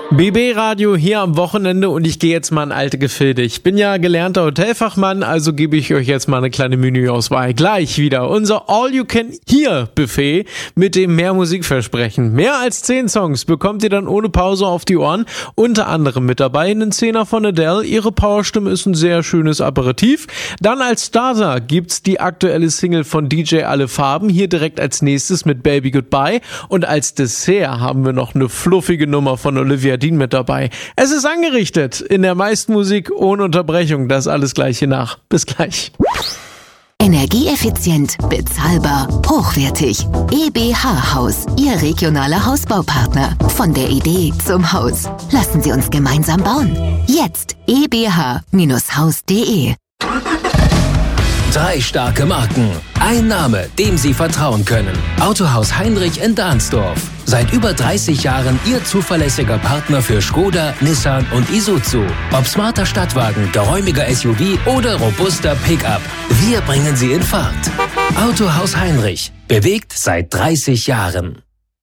BB Radio hier am Wochenende und ich gehe jetzt mal in alte Gefilde. Ich bin ja gelernter Hotelfachmann, also gebe ich euch jetzt mal eine kleine Menüauswahl. Gleich wieder unser All-You-Can-Hear-Buffet mit dem Mehr-Musik-Versprechen. Mehr als 10 Songs bekommt ihr dann ohne Pause auf die Ohren. Unter anderem mit dabei einen 10er von Adele. Ihre Powerstimme ist ein sehr schönes Aperitif. Dann als Starter gibt's die aktuelle Single von DJ Alle Farben. Hier direkt als nächstes mit Baby Goodbye. Und als Dessert haben wir noch eine fluffige Nummer von Olivia Dean mit dabei. Es ist angerichtet in der meisten Musik ohne Unterbrechung. Das alles gleich hier nach. Bis gleich. Energieeffizient, bezahlbar, hochwertig. EBH Haus, Ihr regionaler Hausbaupartner. Von der Idee zum Haus. Lassen Sie uns gemeinsam bauen. Jetzt ebh-haus.de. 3 starke Marken. Ein Name, dem Sie vertrauen können. Autohaus Heinrich in Dahnsdorf. Seit über 30 Jahren Ihr zuverlässiger Partner für Skoda, Nissan und Isuzu. Ob smarter Stadtwagen, geräumiger SUV oder robuster Pickup. Wir bringen Sie in Fahrt. Autohaus Heinrich. Bewegt seit 30 Jahren.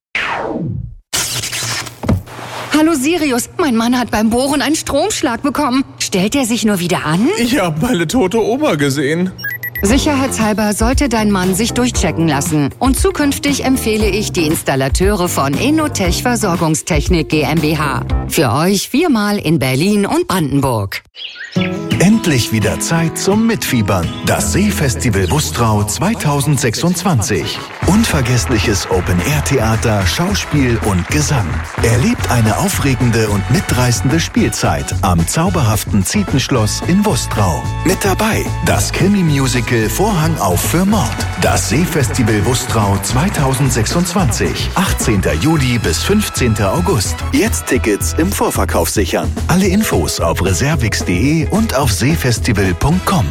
Hallo Sirius, mein Mann hat beim Bohren einen Stromschlag bekommen. Stellt er sich nur wieder an? Ich habe meine tote Oma gesehen. Sicherheitshalber sollte dein Mann sich durchchecken lassen. Und zukünftig empfehle ich die Installateure von Enotech Versorgungstechnik GmbH. Für euch 4-mal in Berlin und Brandenburg. Endlich wieder Zeit zum Mitfiebern. Das Seefestival Wustrau 2026. Unvergessliches Open-Air-Theater, Schauspiel und Gesang. Erlebt eine aufregende und mitreißende Spielzeit am zauberhaften Zietenschloss in Wustrau. Mit dabei das Krimi-Musical Vorhang auf für Mord. Das Seefestival Wustrau 2026. 18. Juli bis 15. August. Jetzt Tickets im Vorverkauf sichern. Alle Infos auf reservix.de und auf seefestival.com.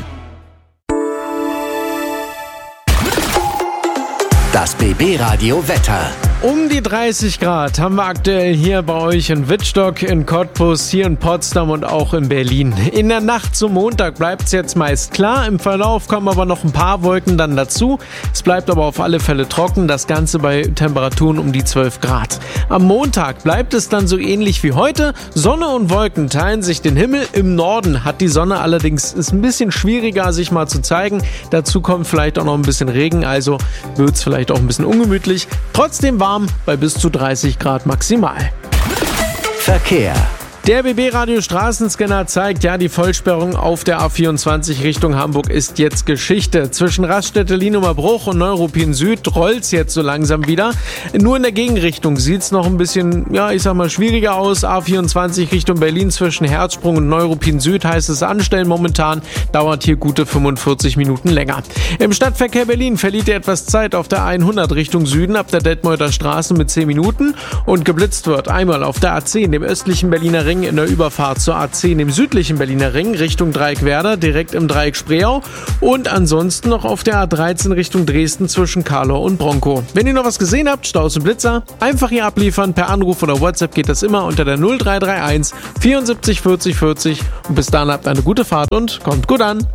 Das BB Radio Wetter. Um die 30 Grad haben wir aktuell hier bei euch in Wittstock, in Cottbus, hier in Potsdam und auch in Berlin. In der Nacht zum Montag bleibt es jetzt meist klar. Im Verlauf kommen aber noch ein paar Wolken dann dazu. Es bleibt aber auf alle Fälle trocken. Das Ganze bei Temperaturen um die 12 Grad. Am Montag bleibt es dann so ähnlich wie heute. Sonne und Wolken teilen sich den Himmel. Im Norden hat die Sonne allerdings, ist ein bisschen schwieriger sich mal zu zeigen. Dazu kommt vielleicht auch noch ein bisschen Regen, also wird es vielleicht auch ein bisschen ungemütlich. Trotzdem warm bei bis zu 30 Grad maximal. Verkehr. Der BB-Radio Straßenscanner zeigt, ja, die Vollsperrung auf der A24 Richtung Hamburg ist jetzt Geschichte. Zwischen Raststätte-Lienumer-Bruch und Neuruppin Süd rollt's jetzt so langsam wieder. Nur in der Gegenrichtung sieht's noch ein bisschen, ja, ich sag mal, schwieriger aus. A24 Richtung Berlin zwischen Herzsprung und Neuruppin Süd heißt es anstellen momentan. Dauert hier gute 45 Minuten länger. Im Stadtverkehr Berlin verliert ihr etwas Zeit auf der 100 Richtung Süden ab der Detmolder Straße mit 10 Minuten. Und geblitzt wird einmal auf der A10, dem östlichen Berliner Ring, in der Überfahrt zur A10 im südlichen Berliner Ring Richtung Dreieck Werder, direkt im Dreieck Spreeau und ansonsten noch auf der A13 Richtung Dresden zwischen Karlau und Bronkow. Wenn ihr noch was gesehen habt, Staus und Blitzer, einfach hier abliefern, per Anruf oder WhatsApp geht das immer unter der 0331 74 40 40 und bis dahin habt eine gute Fahrt und kommt gut an.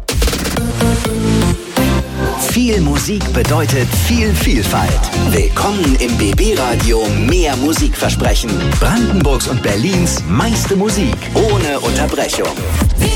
Viel Musik bedeutet viel Vielfalt. Willkommen im BB Radio Mehr Musikversprechen. Brandenburgs und Berlins meiste Musik ohne Unterbrechung.